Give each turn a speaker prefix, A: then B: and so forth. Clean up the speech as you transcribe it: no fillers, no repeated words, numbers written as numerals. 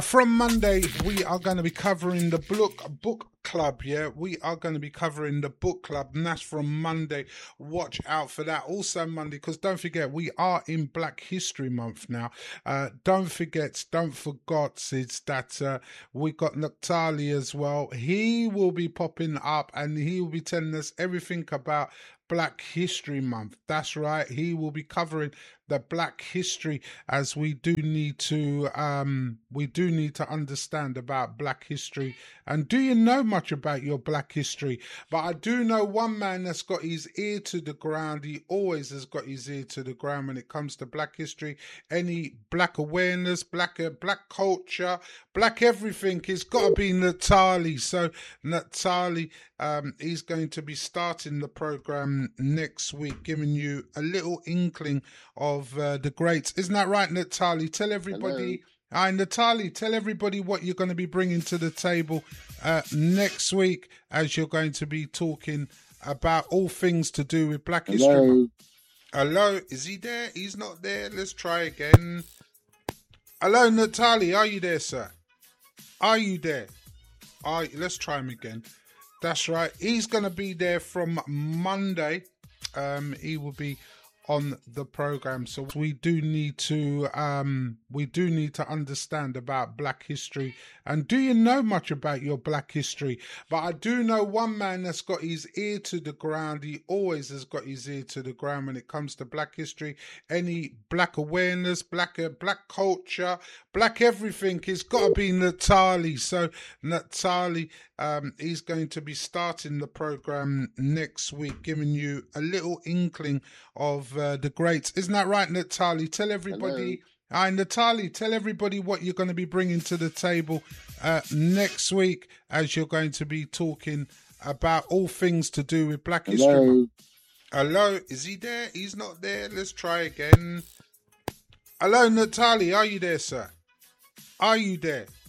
A: From Monday, we are going to be covering the book club. Yeah, we are going to be covering the book club, and that's from Monday. Watch out for that. Also Monday, because don't forget, we are in Black History Month now. Don't forget is that we got Naktali as well. He will be popping up, and he will be telling us everything about Black History Month. That's right. He will be covering the Black history, as we do need to understand about Black history. And do you know much about your Black history? But I do know one man that's got his ear to the ground. He always has got his ear to the ground when it comes to Black history. Any Black awareness, Black culture, Black everything. It's got to be Natali. So Natali, he's going to be starting the program next week, giving you a little inkling of the greats. Isn't that right, Natali? Tell everybody. Hello. Hi, Natali. Tell everybody what you're going to be bringing to the table next week, as you're going to be talking about all things to do with Black History. Hello. Is he there? He's not there. Let's try again. Hello, Natali. Are you there, sir? Are you there? Let's try him again. That's right. He's going to be there from Monday. He will be on the program. So we do need to understand about Black history. And do you know much about your Black history? But I do know one man that's got his ear to the ground. He always has got his ear to the ground when it comes to Black history. Any Black awareness, Black culture, Black everything. It's got to be Natali. So Natali, he's going to be starting the program next week, giving you a little inkling of the greats. Isn't that right, Natali? Tell everybody. Hello. Hi, Natali. Tell everybody what you're going to be bringing to the table next week, as you're going to be talking about all things to do with Black History. Hello. Is he there? He's not there. Let's try again. Hello, Natali. Are you there, sir? Are you there?